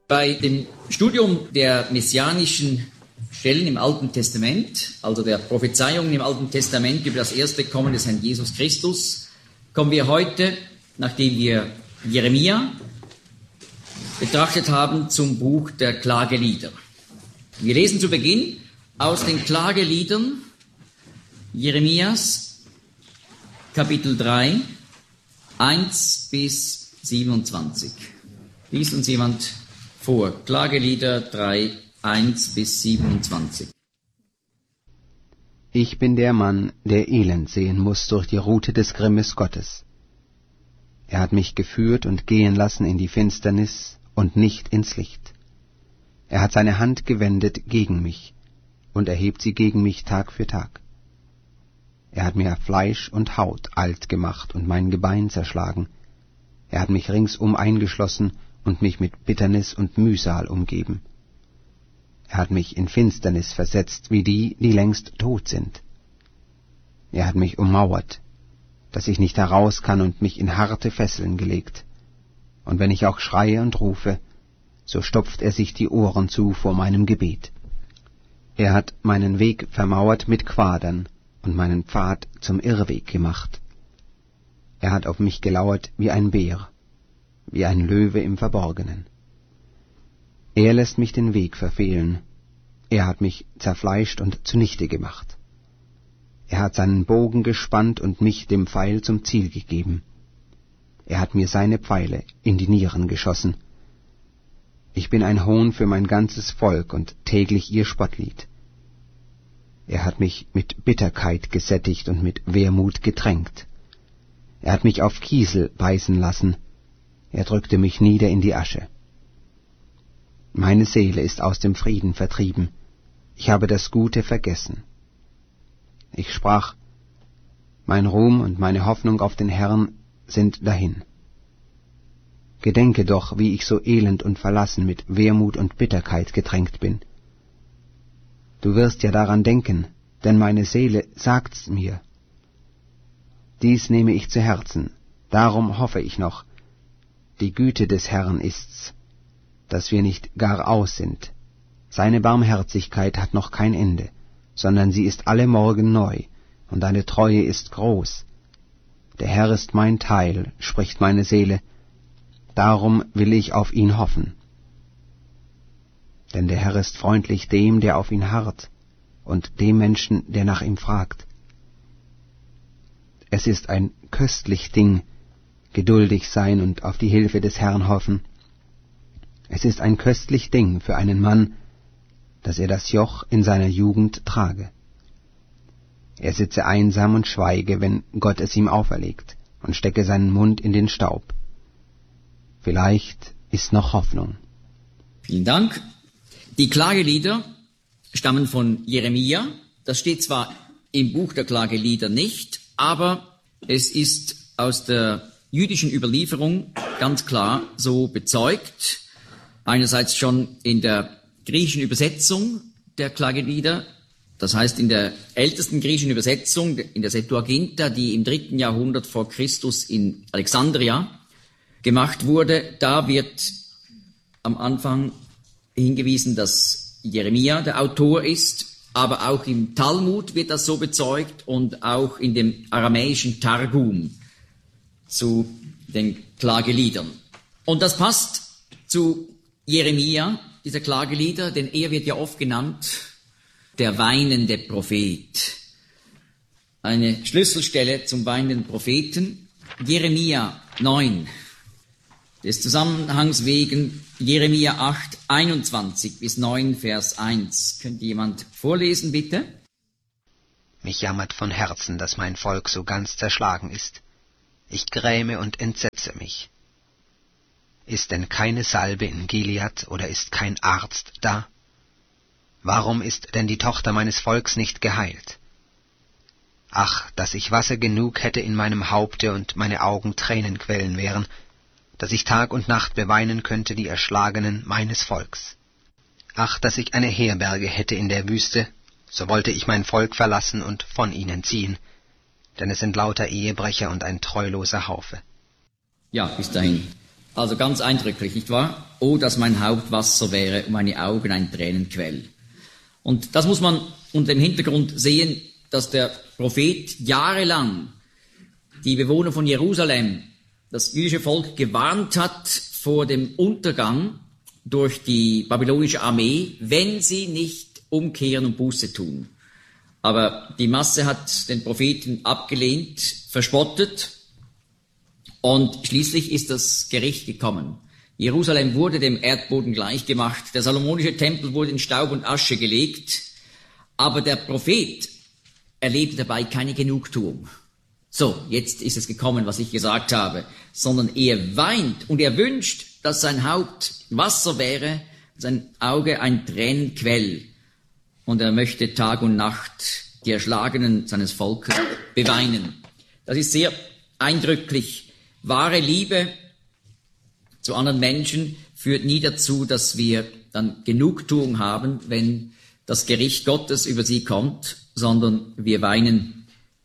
Bei dem Studium der messianischen Stellen im Alten Testament, also der Prophezeiungen im Alten Testament über das erste Kommen des Herrn Jesus Christus, kommen wir heute, nachdem wir Jeremia betrachtet haben, zum Buch der Klagelieder. Wir lesen zu Beginn aus den Klageliedern Jeremias, Kapitel 3, 1 bis 27. Liest uns jemand vor. Klagelieder 3, 1 bis 27. Ich bin der Mann, der Elend sehen muss durch die Rute des Grimmes Gottes. Er hat mich geführt und gehen lassen in die Finsternis und nicht ins Licht. Er hat seine Hand gewendet gegen mich und erhebt sie gegen mich Tag für Tag. Er hat mir Fleisch und Haut alt gemacht und mein Gebein zerschlagen. Er hat mich ringsum eingeschlossen und mich mit Bitternis und Mühsal umgeben. Er hat mich in Finsternis versetzt, wie die, die längst tot sind. Er hat mich ummauert, dass ich nicht heraus kann, und mich in harte Fesseln gelegt. Und wenn ich auch schreie und rufe, so stopft er sich die Ohren zu vor meinem Gebet. Er hat meinen Weg vermauert mit Quadern und meinen Pfad zum Irrweg gemacht. Er hat auf mich gelauert wie ein Bär, wie ein Löwe im Verborgenen. Er lässt mich den Weg verfehlen. Er hat mich zerfleischt und zunichte gemacht. Er hat seinen Bogen gespannt und mich dem Pfeil zum Ziel gegeben. Er hat mir seine Pfeile in die Nieren geschossen. Ich bin ein Hohn für mein ganzes Volk und täglich ihr Spottlied. Er hat mich mit Bitterkeit gesättigt und mit Wermut getränkt. Er hat mich auf Kiesel beißen lassen. Er drückte mich nieder in die Asche. Meine Seele ist aus dem Frieden vertrieben. Ich habe das Gute vergessen. Ich sprach, mein Ruhm und meine Hoffnung auf den Herrn sind dahin. Gedenke doch, wie ich so elend und verlassen mit Wermut und Bitterkeit getränkt bin. Du wirst ja daran denken, denn meine Seele sagt's mir. Dies nehme ich zu Herzen, darum hoffe ich noch. Die Güte des Herrn ist's, dass wir nicht gar aus sind. Seine Barmherzigkeit hat noch kein Ende, sondern sie ist alle Morgen neu, und deine Treue ist groß. Der Herr ist mein Teil, spricht meine Seele, darum will ich auf ihn hoffen. Denn der Herr ist freundlich dem, der auf ihn harrt, und dem Menschen, der nach ihm fragt. Es ist ein köstlich Ding, geduldig sein und auf die Hilfe des Herrn hoffen. Es ist ein köstlich Ding für einen Mann, dass er das Joch in seiner Jugend trage. Er sitze einsam und schweige, wenn Gott es ihm auferlegt, und stecke seinen Mund in den Staub. Vielleicht ist noch Hoffnung. Vielen Dank. Die Klagelieder stammen von Jeremia. Das steht zwar im Buch der Klagelieder nicht, aber es ist aus der jüdischen Überlieferung ganz klar so bezeugt. Einerseits schon in der griechischen Übersetzung der Klagelieder, das heißt in der ältesten griechischen Übersetzung, in der Septuaginta, die im 3. Jahrhundert vor Christus in Alexandria gemacht wurde. Da wird am Anfang hingewiesen, dass Jeremia der Autor ist, aber auch im Talmud wird das so bezeugt und auch in dem aramäischen Targum zu den Klageliedern. Und das passt zu Jeremia, dieser Klagelieder, denn er wird ja oft genannt der weinende Prophet. Eine Schlüsselstelle zum weinenden Propheten, Jeremia 9. Des Zusammenhangs wegen Jeremia 8, 21 bis 9, Vers 1. Könnte jemand vorlesen, bitte? Mich jammert von Herzen, dass mein Volk so ganz zerschlagen ist. Ich gräme und entsetze mich. Ist denn keine Salbe in Gilead oder ist kein Arzt da? Warum ist denn die Tochter meines Volks nicht geheilt? Ach, dass ich Wasser genug hätte in meinem Haupte und meine Augen Tränenquellen wären, dass ich Tag und Nacht beweinen könnte die Erschlagenen meines Volks. Ach, dass ich eine Herberge hätte in der Wüste, so wollte ich mein Volk verlassen und von ihnen ziehen, denn es sind lauter Ehebrecher und ein treuloser Haufe. Ja, bis dahin. Also ganz eindrücklich, nicht wahr? Oh, dass mein Haupt Wasser wäre und meine Augen ein Tränenquell. Und das muss man unter dem Hintergrund sehen, dass der Prophet jahrelang die Bewohner von Jerusalem, das jüdische Volk, gewarnt hat vor dem Untergang durch die babylonische Armee, wenn sie nicht umkehren und Buße tun. Aber die Masse hat den Propheten abgelehnt, verspottet, und schließlich ist das Gericht gekommen. Jerusalem wurde dem Erdboden gleichgemacht, der salomonische Tempel wurde in Staub und Asche gelegt, aber der Prophet erlebte dabei keine Genugtuung. So, jetzt ist es gekommen, was ich gesagt habe, sondern er weint und er wünscht, dass sein Haupt Wasser wäre, sein Auge ein Tränenquell, und er möchte Tag und Nacht die Erschlagenen seines Volkes beweinen. Das ist sehr eindrücklich. Wahre Liebe zu anderen Menschen führt nie dazu, dass wir dann Genugtuung haben, wenn das Gericht Gottes über sie kommt, sondern wir weinen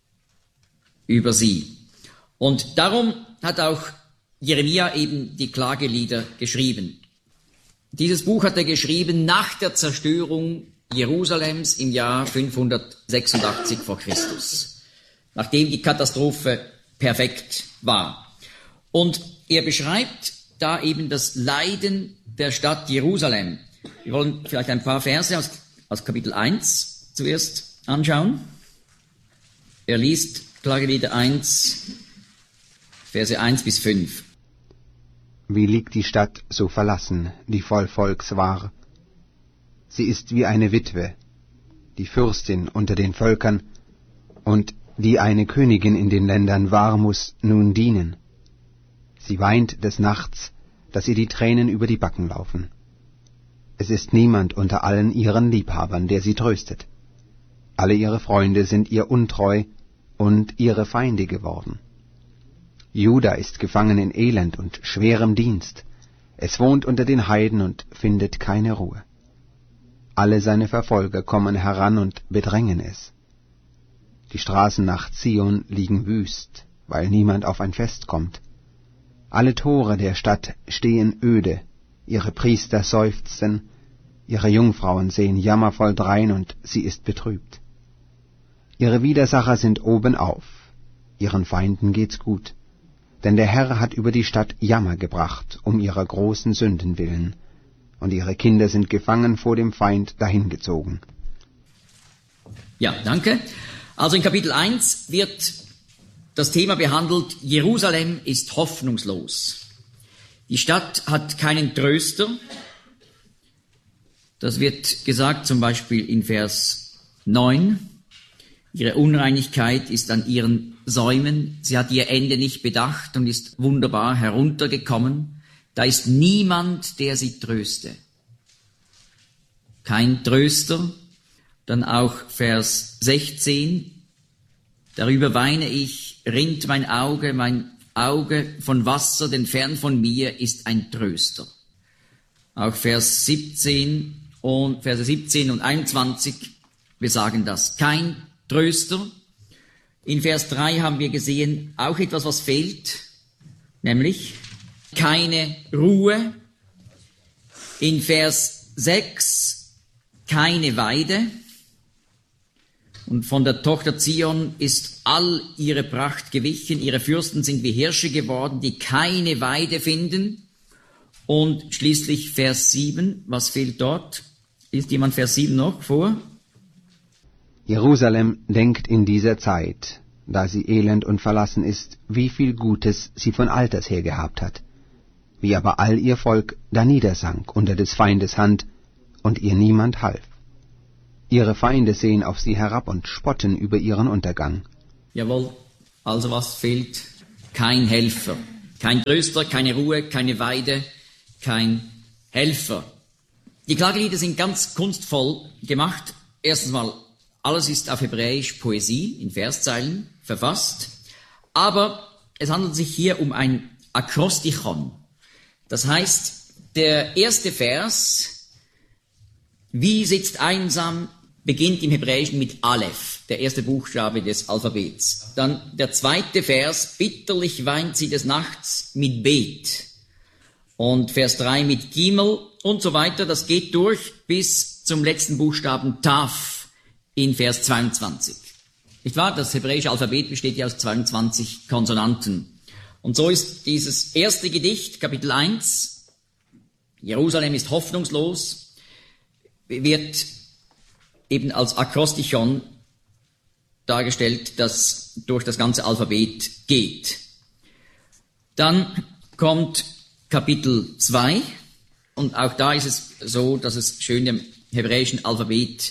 über sie. Und darum hat auch Jeremia eben die Klagelieder geschrieben. Dieses Buch hat er geschrieben nach der Zerstörung Jerusalems im Jahr 586 vor Christus, nachdem die Katastrophe perfekt war. Und er beschreibt da eben das Leiden der Stadt Jerusalem. Wir wollen vielleicht ein paar Verse aus Kapitel 1 zuerst anschauen. Er liest Klagelieder 1, Verse 1 bis 5. Wie liegt die Stadt so verlassen, die voll Volks war? Sie ist wie eine Witwe, die Fürstin unter den Völkern, und die eine Königin in den Ländern war, muss nun dienen. Sie weint des Nachts, dass ihr die Tränen über die Backen laufen. Es ist niemand unter allen ihren Liebhabern, der sie tröstet. Alle ihre Freunde sind ihr untreu und ihre Feinde geworden. Juda ist gefangen in Elend und schwerem Dienst. Es wohnt unter den Heiden und findet keine Ruhe. Alle seine Verfolger kommen heran und bedrängen es. Die Straßen nach Zion liegen wüst, weil niemand auf ein Fest kommt. Alle Tore der Stadt stehen öde, ihre Priester seufzen, ihre Jungfrauen sehen jammervoll drein und sie ist betrübt. Ihre Widersacher sind obenauf, ihren Feinden geht's gut, denn der Herr hat über die Stadt Jammer gebracht, um ihrer großen Sünden willen, und ihre Kinder sind gefangen vor dem Feind dahingezogen. Ja, danke. Also in Kapitel 1 wird das Thema behandelt, Jerusalem ist hoffnungslos. Die Stadt hat keinen Tröster. Das wird gesagt zum Beispiel in Vers 9. Ihre Unreinigkeit ist an ihren Säumen. Sie hat ihr Ende nicht bedacht und ist wunderbar heruntergekommen. Da ist niemand, der sie tröste. Kein Tröster. Dann auch Vers 16. Darüber weine ich, rinnt mein Auge von Wasser, denn fern von mir ist ein Tröster. Auch Verse 17 und 21, wir sagen das. Kein Tröster. In Vers 3 haben wir gesehen, auch etwas, was fehlt, nämlich keine Ruhe. In Vers 6 keine Weide. Und von der Tochter Zion ist all ihre Pracht gewichen, ihre Fürsten sind wie Hirsche geworden, die keine Weide finden. Und schließlich Vers 7, was fehlt dort? Liest jemand Vers 7 noch vor? Jerusalem denkt in dieser Zeit, da sie elend und verlassen ist, wie viel Gutes sie von alters her gehabt hat, wie aber all ihr Volk daniedersank unter des Feindes Hand, und ihr niemand half. Ihre Feinde sehen auf sie herab und spotten über ihren Untergang. Jawohl, also was fehlt? Kein Helfer, kein Tröster, keine Ruhe, keine Weide, kein Helfer. Die Klagelieder sind ganz kunstvoll gemacht. Erstens mal, alles ist auf Hebräisch Poesie, in Verszeilen verfasst. Aber es handelt sich hier um ein Akrostichon. Das heißt, der erste Vers, wie sitzt einsam, beginnt im Hebräischen mit Aleph, der erste Buchstabe des Alphabets. Dann der zweite Vers, bitterlich weint sie des Nachts, mit Bet. und Vers 3 mit Gimel und so weiter. Das geht durch bis zum letzten Buchstaben Taf in Vers 22. Nicht wahr? Das hebräische Alphabet besteht ja aus 22 Konsonanten. Und so ist dieses erste Gedicht, Kapitel 1, Jerusalem ist hoffnungslos, wird eben als Akrostichon dargestellt, das durch das ganze Alphabet geht. Dann kommt Kapitel 2 und auch da ist es so, dass es schön dem hebräischen Alphabet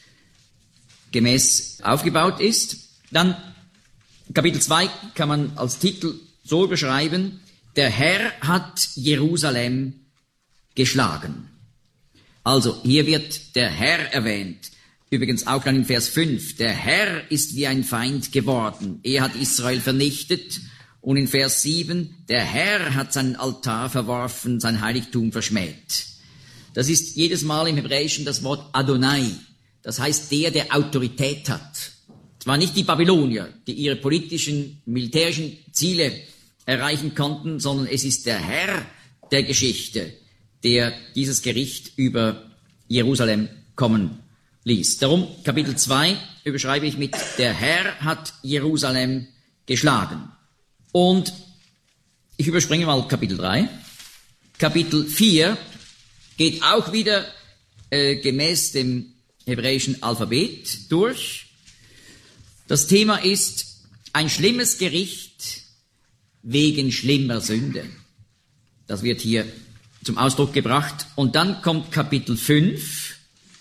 gemäß aufgebaut ist. Dann Kapitel 2 kann man als Titel so beschreiben: Der Herr hat Jerusalem geschlagen. Also hier wird der Herr erwähnt. Übrigens auch dann in Vers 5. Der Herr ist wie ein Feind geworden. Er hat Israel vernichtet. Und in Vers 7. Der Herr hat seinen Altar verworfen, sein Heiligtum verschmäht. Das ist jedes Mal im Hebräischen das Wort Adonai. Das heißt der Autorität hat. Zwar nicht die Babylonier, die ihre politischen, militärischen Ziele erreichen konnten, sondern es ist der Herr der Geschichte, der dieses Gericht über Jerusalem kommen ließ. Darum Kapitel 2 überschreibe ich mit: Der Herr hat Jerusalem geschlagen. Und ich überspringe mal Kapitel 3. Kapitel 4 geht auch wieder gemäß dem hebräischen Alphabet durch. Das Thema ist ein schlimmes Gericht wegen schlimmer Sünde. Das wird hier zum Ausdruck gebracht. Und dann kommt Kapitel 5.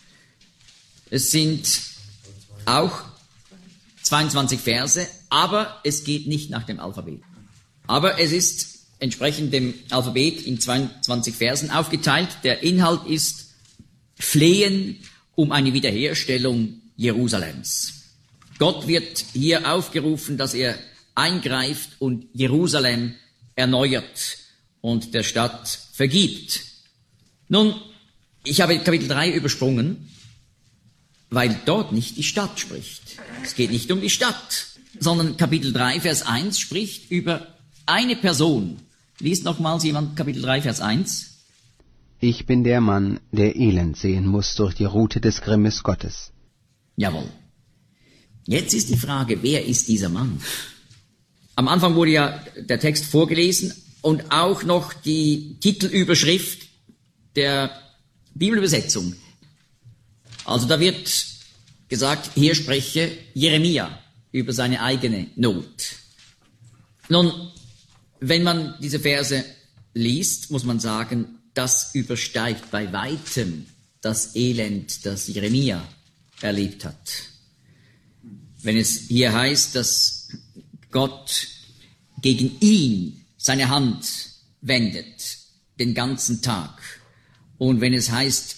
Es sind auch 22 Verse, aber es geht nicht nach dem Alphabet. Aber es ist entsprechend dem Alphabet in 22 Versen aufgeteilt. Der Inhalt ist Flehen um eine Wiederherstellung Jerusalems. Gott wird hier aufgerufen, dass er eingreift und Jerusalem erneuert und der Stadt vergibt. Nun, ich habe Kapitel 3 übersprungen, weil dort nicht die Stadt spricht. Es geht nicht um die Stadt, sondern Kapitel 3, Vers 1 spricht über eine Person. Liest nochmals jemand Kapitel 3, Vers 1. Ich bin der Mann, der Elend sehen muss durch die Rute des Grimmes Gottes. Jawohl. Jetzt ist die Frage, wer ist dieser Mann? Am Anfang wurde ja der Text vorgelesen und auch noch die Titelüberschrift der Bibelübersetzung. Also da wird gesagt, hier spreche Jeremia über seine eigene Not. Nun, wenn man diese Verse liest, muss man sagen, das übersteigt bei weitem das Elend, das Jeremia erlebt hat. Wenn es hier heißt, dass Gott gegen ihn seine Hand wendet, den ganzen Tag, und wenn es heißt,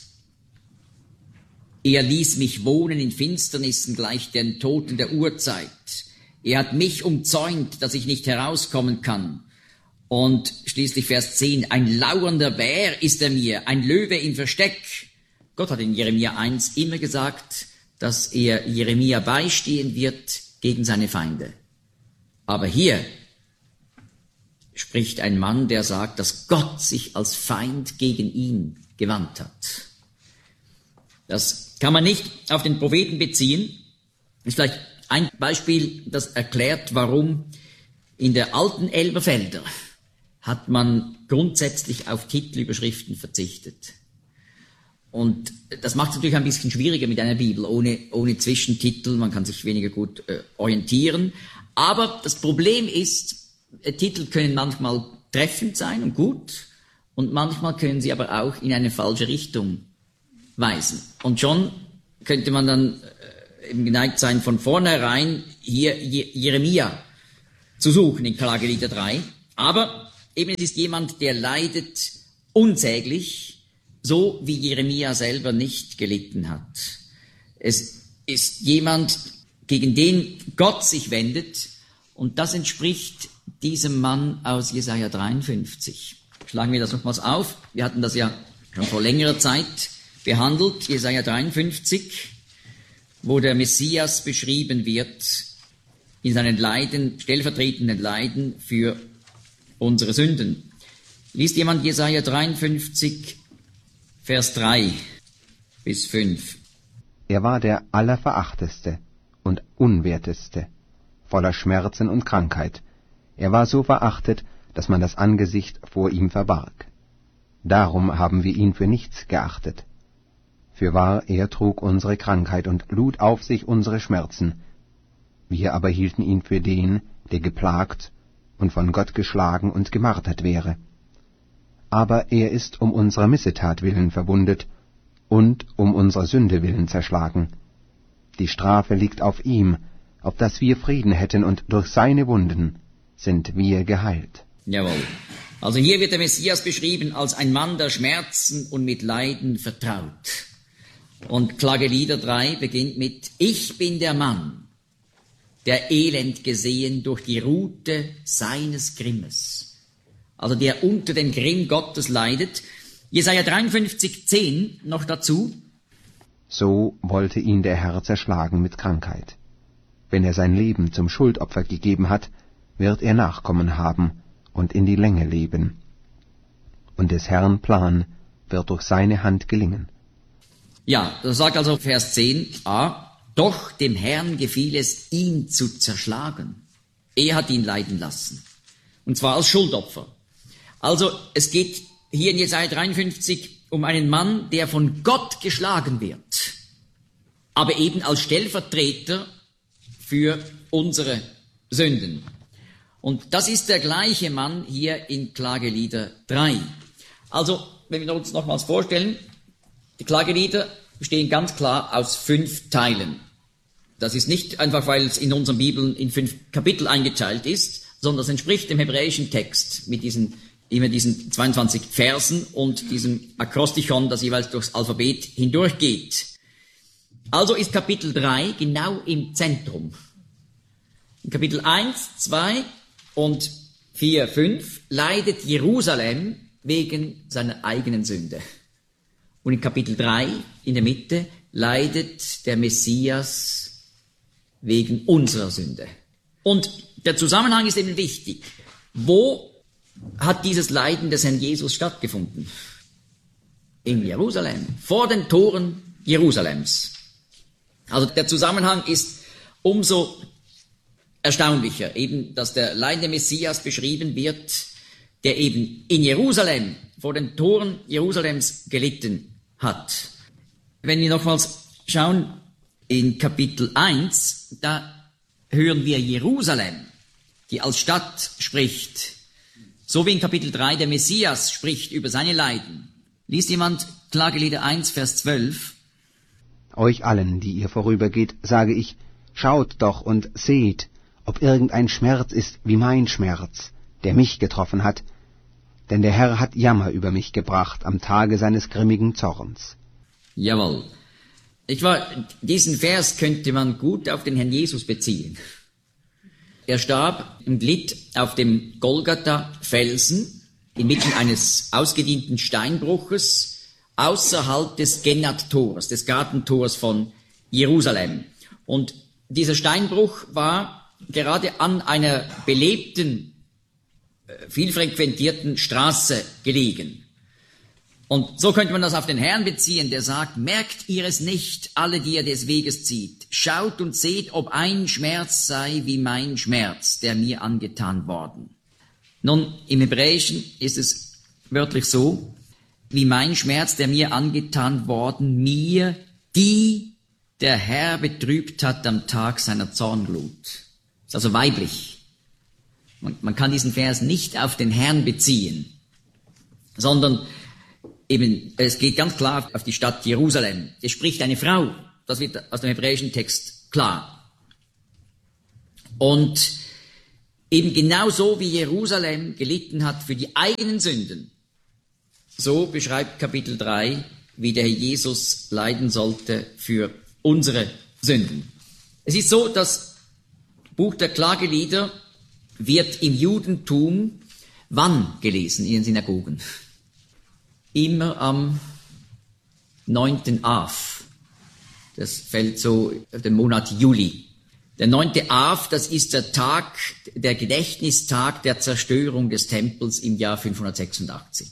er ließ mich wohnen in Finsternissen gleich den Toten der Urzeit, er hat mich umzäunt, dass ich nicht herauskommen kann, und schließlich Vers 10, ein lauernder Bär ist er mir, ein Löwe im Versteck. Gott hat in Jeremia 1 immer gesagt, dass er Jeremia beistehen wird gegen seine Feinde. Aber hier spricht ein Mann, der sagt, dass Gott sich als Feind gegen ihn gewandt hat. Das kann man nicht auf den Propheten beziehen. Das ist vielleicht ein Beispiel, das erklärt, warum in der alten Elberfelder hat man grundsätzlich auf Titelüberschriften verzichtet. Und das macht es natürlich ein bisschen schwieriger mit einer Bibel, ohne Zwischentitel, man kann sich weniger gut orientieren. Aber das Problem ist, Titel können manchmal treffend sein und gut, und manchmal können sie aber auch in eine falsche Richtung weisen. Und schon könnte man dann eben geneigt sein, von vornherein hier Jeremia zu suchen in Klagelieder 3. Aber eben es ist jemand, der leidet unsäglich, so wie Jeremia selber nicht gelitten hat. Es ist jemand, gegen den Gott sich wendet, und das entspricht diesem Mann aus Jesaja 53. Schlagen wir das nochmals auf. Wir hatten das ja schon vor längerer Zeit behandelt, Jesaja 53, wo der Messias beschrieben wird in seinen Leiden, stellvertretenden Leiden für unsere Sünden. Liest jemand Jesaja 53, Vers 3 bis 5. Er war der Allerverachteste und Unwerteste, voller Schmerzen und Krankheit. Er war so verachtet, dass man das Angesicht vor ihm verbarg. Darum haben wir ihn für nichts geachtet. Fürwahr, er trug unsere Krankheit und lud auf sich unsere Schmerzen. Wir aber hielten ihn für den, der geplagt und von Gott geschlagen und gemartert wäre. Aber er ist um unserer Missetat willen verwundet und um unserer Sünde willen zerschlagen. Die Strafe liegt auf ihm, auf dass wir Frieden hätten, und durch seine Wunden sind wir geheilt. Jawohl. Also hier wird der Messias beschrieben als ein Mann, der Schmerzen und mit Leiden vertraut. Und Klagelieder 3 beginnt mit: Ich bin der Mann, der Elend gesehen durch die Rute seines Grimmes. Also der unter dem Grimm Gottes leidet. Jesaja 53, 10 noch dazu. So wollte ihn der Herr zerschlagen mit Krankheit. Wenn er sein Leben zum Schuldopfer gegeben hat, wird er Nachkommen haben und in die Länge leben. Und des Herrn Plan wird durch seine Hand gelingen. Ja, das sagt also Vers 10a, doch dem Herrn gefiel es, ihn zu zerschlagen. Er hat ihn leiden lassen. Und zwar als Schuldopfer. Also es geht hier in Jesaja 53 um einen Mann, der von Gott geschlagen wird, aber eben als Stellvertreter für unsere Sünden. Und das ist der gleiche Mann hier in Klagelieder 3. Also, wenn wir uns nochmals vorstellen, die Klagelieder bestehen ganz klar aus 5 Teilen. Das ist nicht einfach, weil es in unseren Bibeln in 5 Kapitel eingeteilt ist, sondern es entspricht dem hebräischen Text mit diesen 22 Versen und diesem Akrostichon, das jeweils durchs Alphabet hindurchgeht. Also ist Kapitel 3 genau im Zentrum. In Kapitel 1, 2 und 4, 5 leidet Jerusalem wegen seiner eigenen Sünde. Und in Kapitel 3, in der Mitte, leidet der Messias wegen unserer Sünde. Und der Zusammenhang ist eben wichtig. Wo hat dieses Leiden des Herrn Jesus stattgefunden? In Jerusalem, vor den Toren Jerusalems. Also der Zusammenhang ist umso erstaunlicher, eben, dass der leidende Messias beschrieben wird, der eben in Jerusalem, vor den Toren Jerusalems gelitten hat. Wenn wir nochmals schauen in Kapitel 1, da hören wir Jerusalem, die als Stadt spricht, so wie in Kapitel 3 der Messias spricht über seine Leiden. Liest jemand Klagelieder 1, Vers 12? Euch allen, die ihr vorübergeht, sage ich, schaut doch und seht, ob irgendein Schmerz ist wie mein Schmerz, der mich getroffen hat, denn der Herr hat Jammer über mich gebracht am Tage seines grimmigen Zorns. Jawohl. Diesen Vers könnte man gut auf den Herrn Jesus beziehen. Er starb und litt auf dem Golgatha-Felsen inmitten eines ausgedienten Steinbruches außerhalb des Genat-Tors, des Gartentors von Jerusalem. Und dieser Steinbruch war gerade an einer belebten, viel frequentierten Straße gelegen. Und so könnte man das auf den Herrn beziehen, der sagt, merkt ihr es nicht, alle, die ihr des Weges zieht, schaut und seht, ob ein Schmerz sei wie mein Schmerz, der mir angetan worden. Nun, im Hebräischen ist es wörtlich so, wie mein Schmerz, der mir angetan worden, mir, die der Herr betrübt hat am Tag seiner Zornglut. Das ist also weiblich. Man kann diesen Vers nicht auf den Herrn beziehen, sondern eben, es geht ganz klar auf die Stadt Jerusalem. Es spricht eine Frau. Das wird aus dem hebräischen Text klar. Und eben genauso wie Jerusalem gelitten hat für die eigenen Sünden, so beschreibt Kapitel 3, wie der Herr Jesus leiden sollte für unsere Sünden. Es ist so, das Buch der Klagelieder wird im Judentum wann gelesen in den Synagogen? Immer am 9. Av. Das fällt so auf den Monat Juli. Der 9. Av, das ist der Tag, der Gedächtnistag der Zerstörung des Tempels im Jahr 586.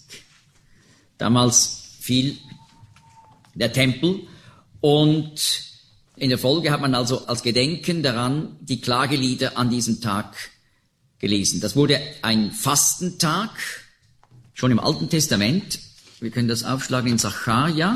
Damals fiel der Tempel und in der Folge hat man also als Gedenken daran die Klagelieder an diesem Tag gelesen. Das wurde ein Fastentag, schon im Alten Testament. Wir können das aufschlagen in Sacharja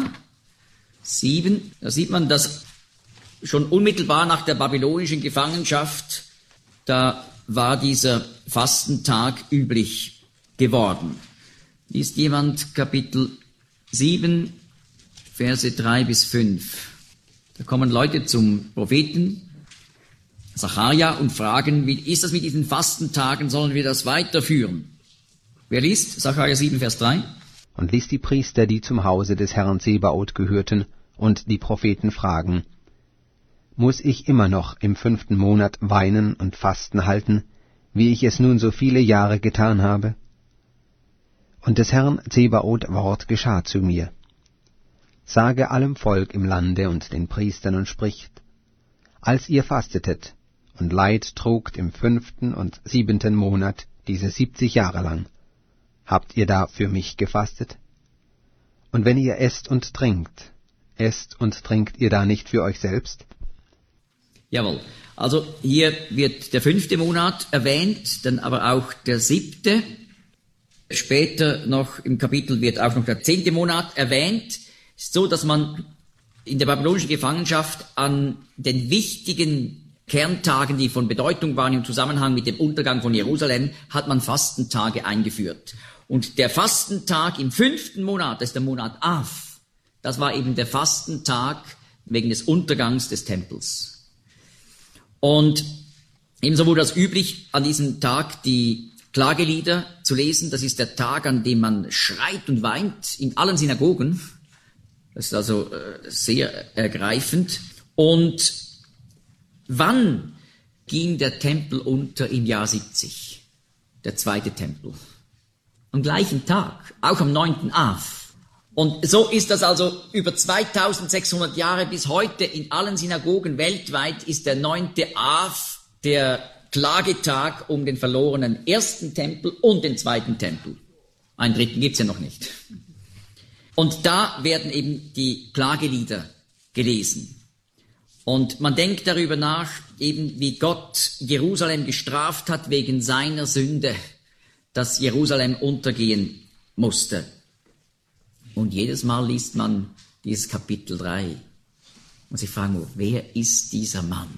7. Da sieht man, dass schon unmittelbar nach der babylonischen Gefangenschaft, da war dieser Fastentag üblich geworden. Liest jemand Kapitel 7, Verse 3 bis 5. Da kommen Leute zum Propheten Sacharja und fragen, wie ist das mit diesen Fastentagen, sollen wir das weiterführen? Wer liest? Sacharja 7, Vers 3. Und ließ die Priester, die zum Hause des Herrn Zebaoth gehörten, und die Propheten fragen, muss ich immer noch im 5. Monat weinen und Fasten halten, wie ich es nun so viele Jahre getan habe? Und des Herrn Zebaoth Wort geschah zu mir. Sage allem Volk im Lande und den Priestern und spricht, als ihr fastetet und Leid trugt im 5. und 7. Monat, diese 70 Jahre lang, habt ihr da für mich gefastet? Und wenn ihr esst und trinkt ihr da nicht für euch selbst? Jawohl. Also hier wird der 5. Monat erwähnt, dann aber auch der 7. Später noch im Kapitel wird auch noch der 10. Monat erwähnt. Es ist so, dass man in der babylonischen Gefangenschaft an den wichtigen Kerntagen, die von Bedeutung waren im Zusammenhang mit dem Untergang von Jerusalem, hat man Fastentage eingeführt. Und der Fastentag im 5. Monat, das ist der Monat Av, das war eben der Fastentag wegen des Untergangs des Tempels. Und ebenso wurde es üblich, an diesem Tag die Klagelieder zu lesen. Das ist der Tag, an dem man schreit und weint in allen Synagogen. Das ist also sehr ergreifend. Und wann ging der Tempel unter im Jahr 70? Der 2. Tempel. Am gleichen Tag, auch am 9. Av. Und so ist das also über 2600 Jahre bis heute in allen Synagogen weltweit ist der 9. Av der Klagetag um den verlorenen 1. Tempel und den 2. Tempel. Einen 3. gibt's ja noch nicht. Und da werden eben die Klagelieder gelesen. Und man denkt darüber nach, eben wie Gott Jerusalem gestraft hat wegen seiner Sünde, dass Jerusalem untergehen musste. Und jedes Mal liest man dieses Kapitel 3. Und sie fragen, wer ist dieser Mann?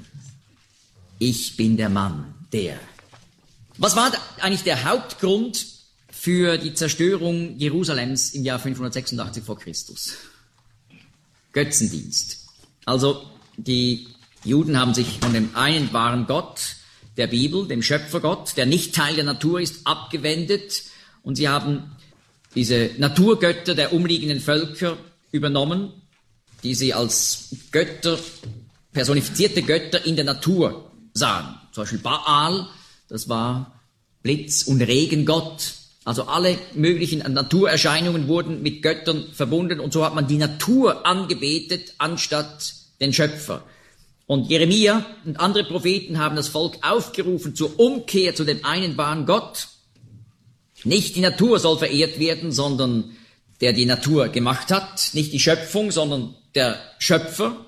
Ich bin der Mann, der. Was war eigentlich der Hauptgrund für die Zerstörung Jerusalems im Jahr 586 vor Christus? Götzendienst. Also die Juden haben sich von dem einen wahren Gott, der Bibel, dem Schöpfergott, der nicht Teil der Natur ist, abgewendet und sie haben diese Naturgötter der umliegenden Völker übernommen, die sie als Götter, personifizierte Götter in der Natur sahen. Zum Beispiel Baal, das war Blitz- und Regengott. Also alle möglichen Naturerscheinungen wurden mit Göttern verbunden und so hat man die Natur angebetet anstatt den Schöpfer. Und Jeremia und andere Propheten haben das Volk aufgerufen zur Umkehr zu dem einen wahren Gott. Nicht die Natur soll verehrt werden, sondern der die Natur gemacht hat. Nicht die Schöpfung, sondern der Schöpfer.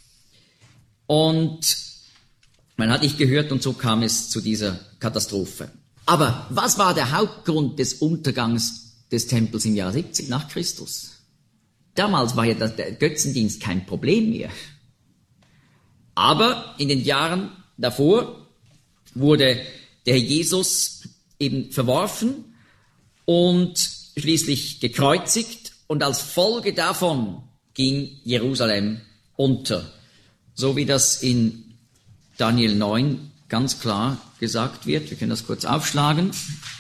Und man hat nicht gehört und so kam es zu dieser Katastrophe. Aber was war der Hauptgrund des Untergangs des Tempels im Jahr 70 nach Christus? Damals war ja der Götzendienst kein Problem mehr. Aber in den Jahren davor wurde der Herr Jesus eben verworfen und schließlich gekreuzigt und als Folge davon ging Jerusalem unter. So wie das in Daniel 9 ganz klar gesagt wird. Wir können das kurz aufschlagen.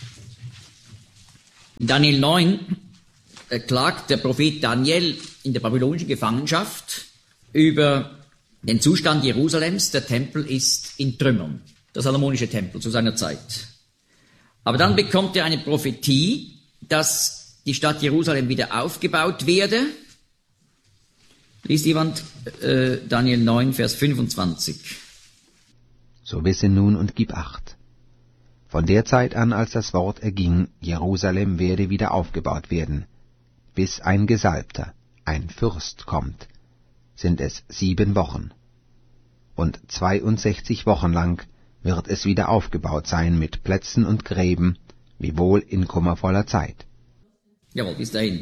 In Daniel 9 klagt der Prophet Daniel in der babylonischen Gefangenschaft über den Zustand Jerusalems. Der Tempel ist in Trümmern. Der salomonische Tempel zu seiner Zeit. Aber dann bekommt er eine Prophetie, dass die Stadt Jerusalem wieder aufgebaut werde. Liest jemand Daniel 9, Vers 25. So wisse nun und gib Acht. Von der Zeit an, als das Wort erging, Jerusalem werde wieder aufgebaut werden, bis ein Gesalbter, ein Fürst kommt, sind es 7 Wochen. Und 62 Wochen lang wird es wieder aufgebaut sein mit Plätzen und Gräben, wiewohl in kummervoller Zeit. Jawohl, bis dahin.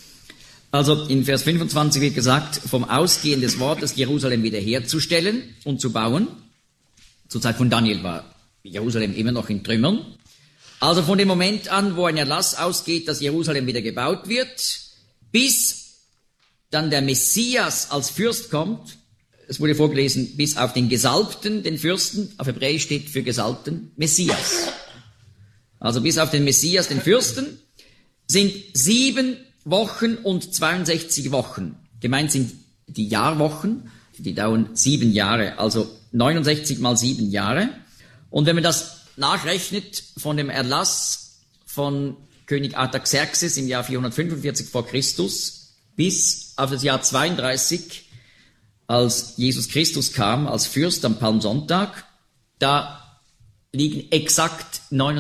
Also in Vers 25 wird gesagt, vom Ausgehen des Wortes Jerusalem wiederherzustellen und zu bauen. Zur Zeit von Daniel war Jerusalem immer noch in Trümmern. Also von dem Moment an, wo ein Erlass ausgeht, dass Jerusalem wieder gebaut wird, bis dann der Messias als Fürst kommt. Es wurde vorgelesen, bis auf den Gesalbten, den Fürsten, auf Hebräisch steht für Gesalbten, Messias. Also bis auf den Messias, den Fürsten, sind 7 Wochen und 62 Wochen. Gemeint sind die Jahrwochen, die dauern 7 Jahre, also 69 mal 7 Jahre. Und wenn man das nachrechnet von dem Erlass von König Artaxerxes im Jahr 445 vor Christus bis auf das Jahr 32, als Jesus Christus kam als Fürst am Palmsonntag, da liegen exakt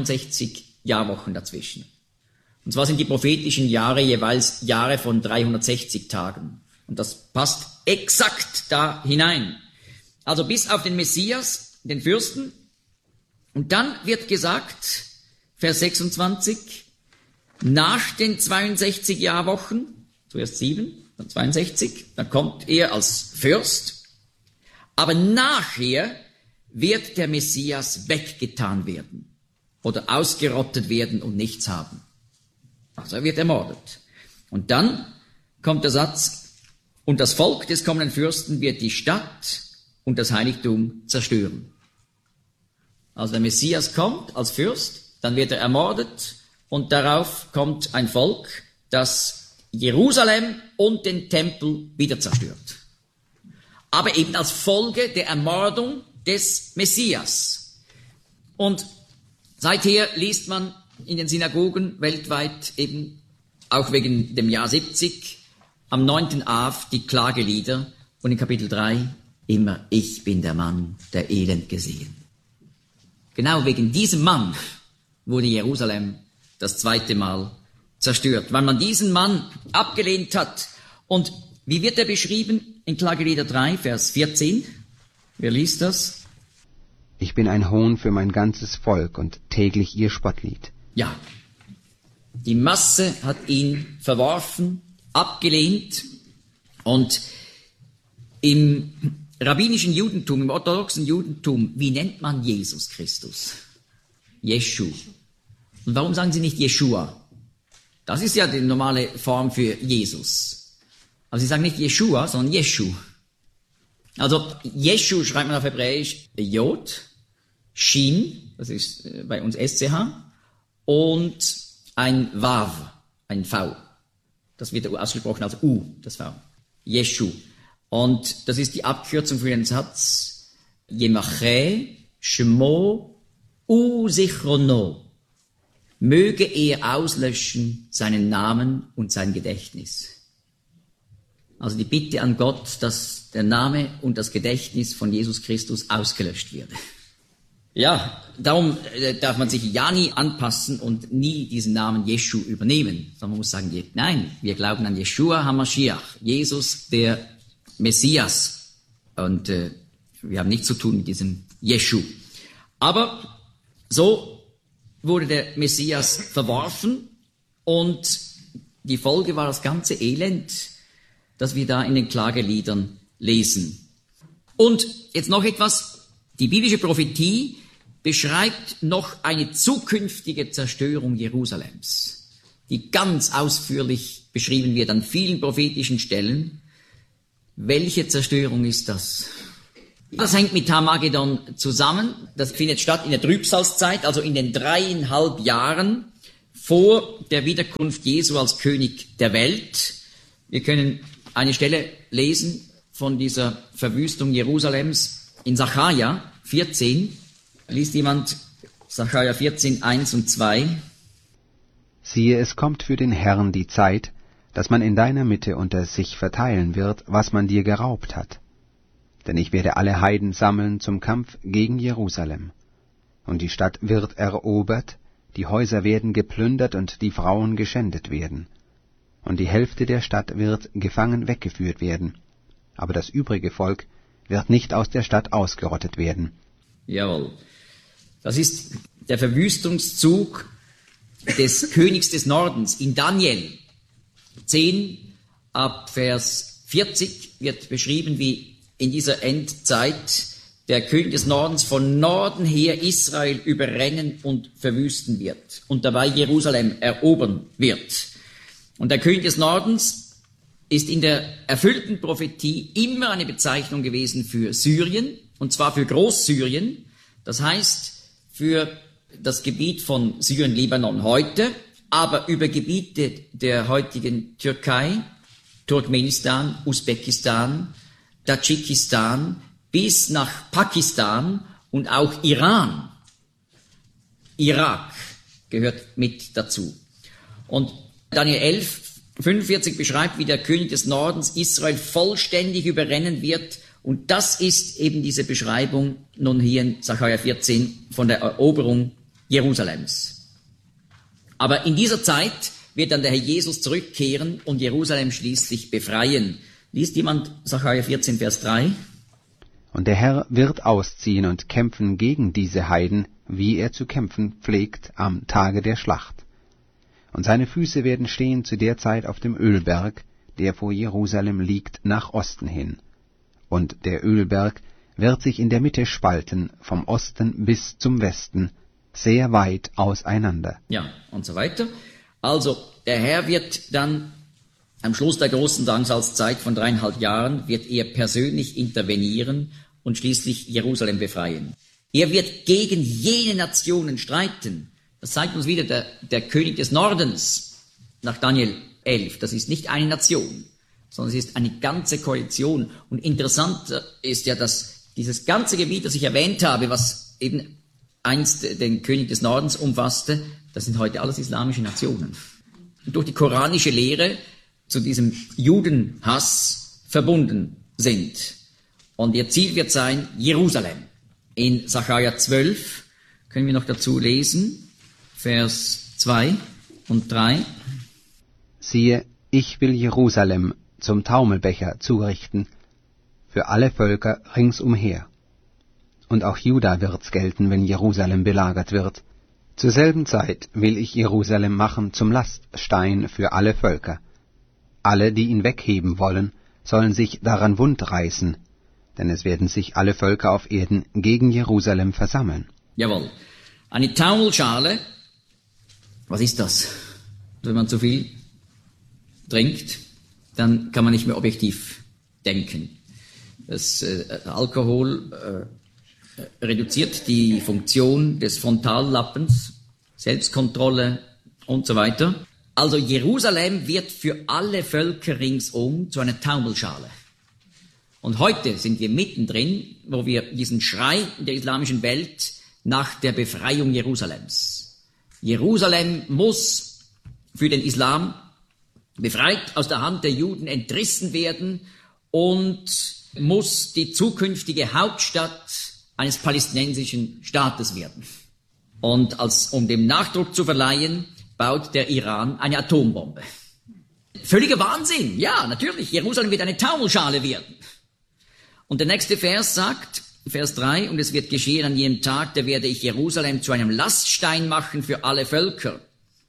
69 Jahrwochen dazwischen. Und zwar sind die prophetischen Jahre jeweils Jahre von 360 Tagen. Und das passt exakt da hinein. Also bis auf den Messias, den Fürsten. Und dann wird gesagt, Vers 26, nach den 62 Jahrwochen, zuerst 7, dann 62, dann kommt er als Fürst. Aber nachher wird der Messias weggetan werden oder ausgerottet werden und nichts haben. Also er wird ermordet. Und dann kommt der Satz, und das Volk des kommenden Fürsten wird die Stadt und das Heiligtum zerstören. Also der Messias kommt als Fürst, dann wird er ermordet und darauf kommt ein Volk, das Jerusalem und den Tempel wieder zerstört. Aber eben als Folge der Ermordung des Messias. Und seither liest man in den Synagogen weltweit eben auch wegen dem Jahr 70 am 9. Av die Klagelieder und in Kapitel 3 immer ich bin der Mann, der Elend gesehen. Genau wegen diesem Mann wurde Jerusalem das 2. Mal zerstört, weil man diesen Mann abgelehnt hat. Und wie wird er beschrieben in Klagelieder 3, Vers 14? Wer liest das? Ich bin ein Hohn für mein ganzes Volk und täglich ihr Spottlied. Ja, die Masse hat ihn verworfen, abgelehnt und im rabbinischen Judentum, im orthodoxen Judentum, wie nennt man Jesus Christus? Jeschu. Und warum sagen sie nicht Jeschua? Das ist ja die normale Form für Jesus. Aber sie sagen nicht Jeschua, sondern Jeschu. Also Jeschu schreibt man auf Hebräisch Jod, Shin, das ist bei uns SCH, und ein Wav, ein V. Das wird ausgesprochen als U, das V. Jeschu. Und das ist die Abkürzung für den Satz Yemache Shmo Uzichrono. Möge er auslöschen seinen Namen und sein Gedächtnis. Also die Bitte an Gott, dass der Name und das Gedächtnis von Jesus Christus ausgelöscht wird. Ja, darum darf man sich ja nie anpassen und nie diesen Namen Jeschu übernehmen. Sondern man muss sagen, nein, wir glauben an Yeshua HaMashiach, Jesus, der Messias. Und wir haben nichts zu tun mit diesem Jeschu. Aber so wurde der Messias verworfen und die Folge war das ganze Elend, das wir da in den Klageliedern lesen. Und jetzt noch etwas, die biblische Prophetie beschreibt noch eine zukünftige Zerstörung Jerusalems, die ganz ausführlich beschrieben wird an vielen prophetischen Stellen. Welche Zerstörung ist das? Das hängt mit Harmagedon zusammen. Das findet statt in der Trübsalzeit, also in den 3,5 Jahren vor der Wiederkunft Jesu als König der Welt. Wir können eine Stelle lesen von dieser Verwüstung Jerusalems in Sacharja 14. Liest jemand Sacharja 14, 1 und 2? Siehe, es kommt für den Herrn die Zeit, dass man in deiner Mitte unter sich verteilen wird, was man dir geraubt hat. Denn ich werde alle Heiden sammeln zum Kampf gegen Jerusalem. Und die Stadt wird erobert, die Häuser werden geplündert und die Frauen geschändet werden. Und die Hälfte der Stadt wird gefangen weggeführt werden. Aber das übrige Volk wird nicht aus der Stadt ausgerottet werden. Jawohl. Das ist der Verwüstungszug des Königs des Nordens. In Daniel 10 ab Vers 40 wird beschrieben, wie in dieser Endzeit der König des Nordens von Norden her Israel überrennen und verwüsten wird und dabei Jerusalem erobern wird. Und der König des Nordens ist in der erfüllten Prophetie immer eine Bezeichnung gewesen für Syrien, und zwar für Großsyrien, das heißt für das Gebiet von Syrien, Libanon heute, aber über Gebiete der heutigen Türkei, Turkmenistan, Usbekistan, Tadschikistan bis nach Pakistan und auch Iran. Irak gehört mit dazu. Und Daniel 11, 45 beschreibt, wie der König des Nordens Israel vollständig überrennen wird. Und das ist eben diese Beschreibung nun hier in Sacharja 14 von der Eroberung Jerusalems. Aber in dieser Zeit wird dann der Herr Jesus zurückkehren und Jerusalem schließlich befreien. Liest jemand Sacharja 14, Vers 3? Und der Herr wird ausziehen und kämpfen gegen diese Heiden, wie er zu kämpfen pflegt am Tage der Schlacht. Und seine Füße werden stehen zu der Zeit auf dem Ölberg, der vor Jerusalem liegt, nach Osten hin. Und der Ölberg wird sich in der Mitte spalten, vom Osten bis zum Westen, sehr weit auseinander. Ja, und so weiter. Also, der Herr wird dann am Schluss der großen Drangsalzzeit von 3,5 Jahren, wird er persönlich intervenieren und schließlich Jerusalem befreien. Er wird gegen jene Nationen streiten. Das zeigt uns wieder der König des Nordens nach Daniel 11. Das ist nicht eine Nation, sondern es ist eine ganze Koalition. Und interessant ist ja, dass dieses ganze Gebiet, das ich erwähnt habe, was eben einst den König des Nordens umfasste, das sind heute alles islamische Nationen. Und durch die koranische Lehre zu diesem Judenhass verbunden sind. Und ihr Ziel wird sein, Jerusalem. In Sacharja 12 können wir noch dazu lesen, Vers 2 und 3. Siehe, ich will Jerusalem zum Taumelbecher zurichten für alle Völker ringsumher. Und auch Juda wird's gelten, wenn Jerusalem belagert wird. Zur selben Zeit will ich Jerusalem machen zum Laststein für alle Völker. Alle, die ihn wegheben wollen, sollen sich daran wundreißen, denn es werden sich alle Völker auf Erden gegen Jerusalem versammeln. Jawohl. Eine Taumelschale, was ist das? Wenn man zu viel trinkt, dann kann man nicht mehr objektiv denken. Das Alkohol reduziert die Funktion des Frontallappens, Selbstkontrolle und so weiter. Also Jerusalem wird für alle Völker ringsum zu einer Taumelschale. Und heute sind wir mittendrin, wo wir diesen Schrei der islamischen Welt nach der Befreiung Jerusalems. Jerusalem muss für den Islam befreit aus der Hand der Juden entrissen werden und muss die zukünftige Hauptstadt eines palästinensischen Staates werden. Und um dem Nachdruck zu verleihen, baut der Iran eine Atombombe. Völliger Wahnsinn, ja, natürlich, Jerusalem wird eine Taumelschale werden. Und der nächste Vers sagt, Vers 3, und es wird geschehen an jenem Tag, da werde ich Jerusalem zu einem Laststein machen für alle Völker.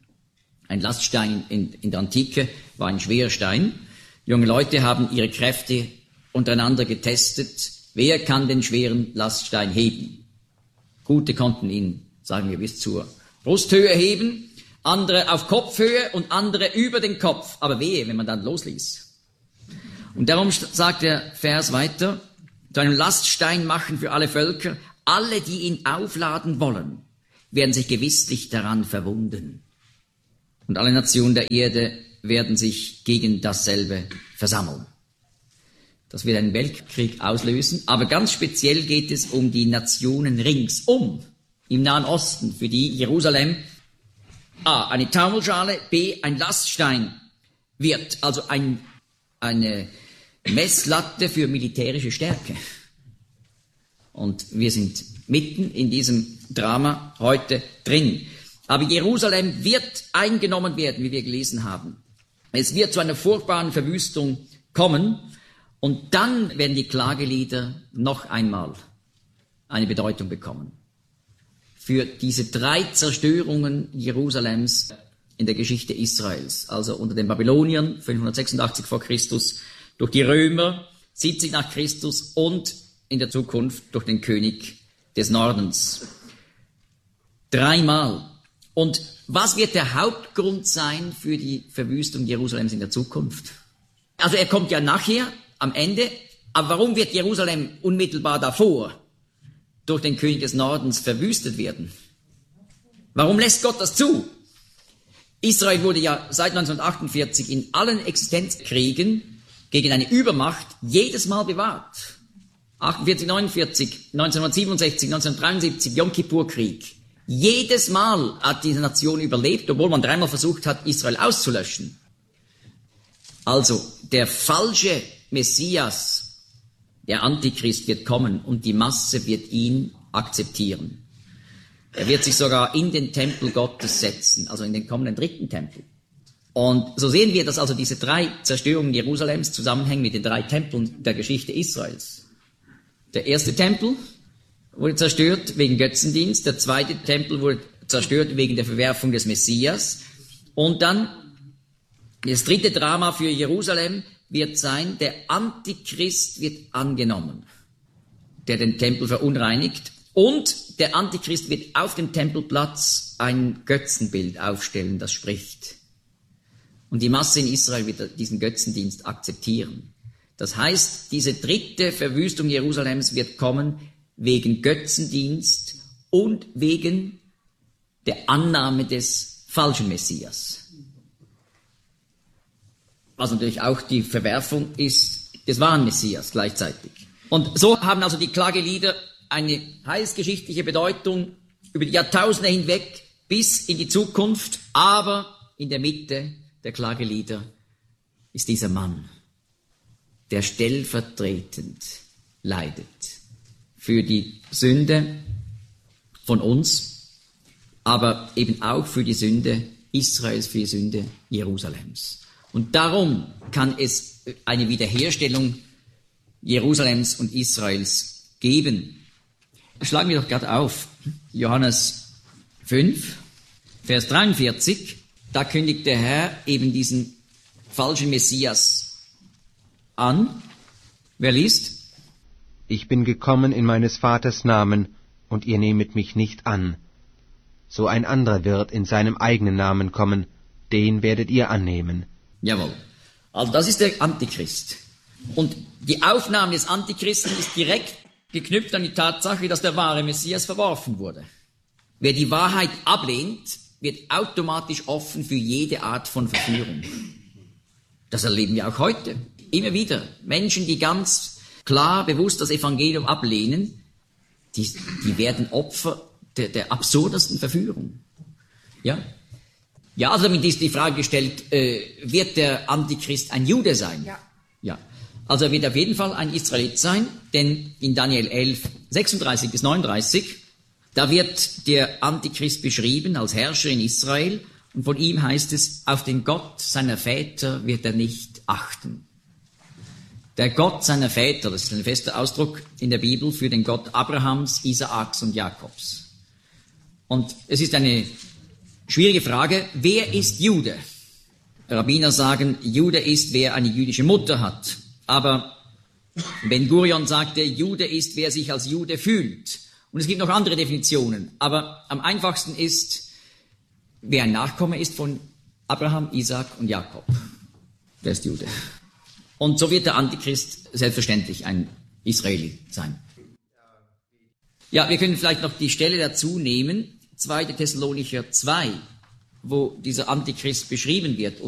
Ein Laststein in der Antike war ein schwerer Stein. Junge Leute haben ihre Kräfte untereinander getestet. Wer kann den schweren Laststein heben? Gute konnten ihn, sagen wir, bis zur Brusthöhe heben, andere auf Kopfhöhe und andere über den Kopf. Aber wehe, wenn man dann losließ. Und darum sagt der Vers weiter, zu einem Laststein machen für alle Völker. Alle, die ihn aufladen wollen, werden sich gewisslich daran verwunden. Und alle Nationen der Erde werden sich gegen dasselbe versammeln. Das wird einen Weltkrieg auslösen, aber ganz speziell geht es um die Nationen ringsum im Nahen Osten, für die Jerusalem A. eine Taumelschale, B. ein Laststein wird, also eine Messlatte für militärische Stärke. Und wir sind mitten in diesem Drama heute drin. Aber Jerusalem wird eingenommen werden, wie wir gelesen haben. Es wird zu einer furchtbaren Verwüstung kommen. Und dann werden die Klagelieder noch einmal eine Bedeutung bekommen. Für diese 3 Zerstörungen Jerusalems in der Geschichte Israels. Also unter den Babyloniern 586 vor Christus, durch die Römer 70 nach Christus und in der Zukunft durch den König des Nordens. 3-mal. Und was wird der Hauptgrund sein für die Verwüstung Jerusalems in der Zukunft? Also er kommt ja nachher, am Ende, aber warum wird Jerusalem unmittelbar davor durch den König des Nordens verwüstet werden? Warum lässt Gott das zu? Israel wurde ja seit 1948 in allen Existenzkriegen gegen eine Übermacht jedes Mal bewahrt. 48, 49, 1967, 1973, Yom Kippur-Krieg. Jedes Mal hat diese Nation überlebt, obwohl man 3-mal versucht hat, Israel auszulöschen. Also, der falsche Messias, der Antichrist, wird kommen und die Masse wird ihn akzeptieren. Er wird sich sogar in den Tempel Gottes setzen, also in den kommenden 3. Tempel. Und so sehen wir, dass also diese 3 Zerstörungen Jerusalems zusammenhängen mit den 3 Tempeln der Geschichte Israels. Der erste Tempel wurde zerstört wegen Götzendienst, der zweite Tempel wurde zerstört wegen der Verwerfung des Messias. Und dann das 3. Drama für Jerusalem wird sein, der Antichrist wird angenommen, der den Tempel verunreinigt. Und der Antichrist wird auf dem Tempelplatz ein Götzenbild aufstellen, das spricht. Und die Masse in Israel wird diesen Götzendienst akzeptieren. Das heißt, diese 3. Verwüstung Jerusalems wird kommen wegen Götzendienst und wegen der Annahme des falschen Messias. Was natürlich auch die Verwerfung ist des wahren Messias gleichzeitig. Und so haben also die Klagelieder eine heilsgeschichtliche Bedeutung über die Jahrtausende hinweg bis in die Zukunft, aber in der Mitte der Klagelieder ist dieser Mann, der stellvertretend leidet für die Sünde von uns, aber eben auch für die Sünde Israels, für die Sünde Jerusalems. Und darum kann es eine Wiederherstellung Jerusalems und Israels geben. Schlagen wir doch gerade auf, Johannes 5, Vers 43, da kündigt der Herr eben diesen falschen Messias an. Wer liest? Ich bin gekommen in meines Vaters Namen, und ihr nehmet mich nicht an. So ein anderer wird in seinem eigenen Namen kommen, den werdet ihr annehmen. Jawohl. Also das ist der Antichrist. Und die Aufnahme des Antichristen ist direkt geknüpft an die Tatsache, dass der wahre Messias verworfen wurde. Wer die Wahrheit ablehnt, wird automatisch offen für jede Art von Verführung. Das erleben wir auch heute. Immer wieder. Menschen, die ganz klar, bewusst das Evangelium ablehnen, die werden Opfer der absurdesten Verführung. Ja? Ja, also damit ist die Frage gestellt, wird der Antichrist ein Jude sein? Ja. Ja. Also er wird auf jeden Fall ein Israelit sein, denn in Daniel 11, 36 bis 39, da wird der Antichrist beschrieben als Herrscher in Israel und von ihm heißt es, auf den Gott seiner Väter wird er nicht achten. Der Gott seiner Väter, das ist ein fester Ausdruck in der Bibel für den Gott Abrahams, Isaaks und Jakobs. Und es ist eine schwierige Frage, wer ist Jude? Rabbiner sagen, Jude ist, wer eine jüdische Mutter hat. Aber Ben-Gurion sagte, Jude ist, wer sich als Jude fühlt. Und es gibt noch andere Definitionen. Aber am einfachsten ist, wer ein Nachkomme ist von Abraham, Isaak und Jakob. Der ist Jude. Und so wird der Antichrist selbstverständlich ein Israeli sein. Ja, wir können vielleicht noch die Stelle dazu nehmen, 2. Thessalonicher 2, wo dieser Antichrist beschrieben wird.